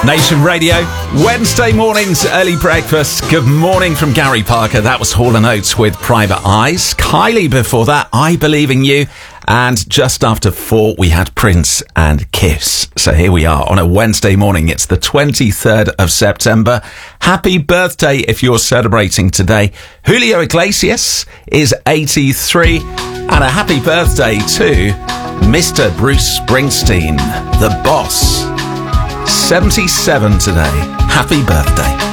Nation Radio, Wednesday mornings, early breakfast. Good morning from Gary Parker. That was Hall & Oates with Private Eyes. Kylie before that, I Believe in You. And just after 4, we had Prince and Kiss. So here we are on a Wednesday morning. It's the 23rd of September. Happy birthday if you're celebrating today. Julio Iglesias is 83. And a happy birthday to Mr. Bruce Springsteen, the boss. 77 today. Happy birthday.